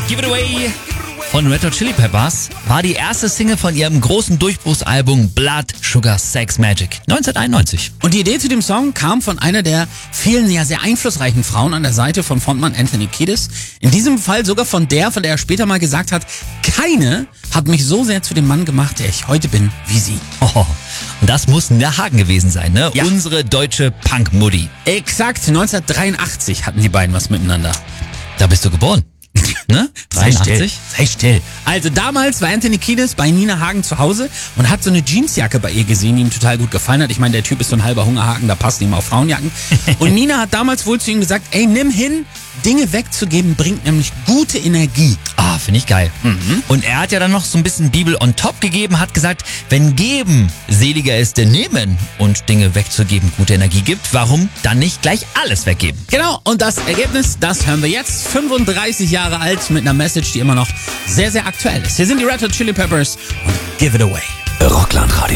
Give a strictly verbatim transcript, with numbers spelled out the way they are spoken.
Give It Away von Red Hot Chili Peppers war die erste Single von ihrem großen Durchbruchsalbum Blood, Sugar, Sex, Magic neunzehnhunderteinundneunzig. Und die Idee zu dem Song kam von einer der vielen ja sehr einflussreichen Frauen an der Seite von Frontmann Anthony Kiedis. In diesem Fall sogar von der, von der er später mal gesagt hat, keine hat mich so sehr zu dem Mann gemacht, der ich heute bin, wie sie. Oh, und das muss Nina Hagen gewesen sein, ne? Ja. Unsere deutsche Punk-Mutti. Exakt, neunzehnhundertdreiundachtzig hatten die beiden was miteinander. Da bist du geboren. Ne? Sei still, dreiundachtzig? sei still. Also damals war Anthony Kiedis bei Nina Hagen zu Hause und hat so eine Jeansjacke bei ihr gesehen, die ihm total gut gefallen hat. Ich meine, der Typ ist so ein halber Hungerhaken, da passen ihm auch Frauenjacken. Und Nina hat damals wohl zu ihm gesagt, ey, nimm hin, Dinge wegzugeben bringt nämlich gute Energie. Ah, finde ich geil. Mhm. Und er hat ja dann noch so ein bisschen Bibel on top gegeben, hat gesagt, wenn geben seliger ist denn nehmen und Dinge wegzugeben gute Energie gibt, warum dann nicht gleich alles weggeben? Genau, und das Ergebnis, das hören wir jetzt. fünfunddreißig Jahre alt mit einer Message, die immer noch sehr, sehr aktuell ist. Hier sind die Red Hot Chili Peppers und Give It Away. Rockland Radio.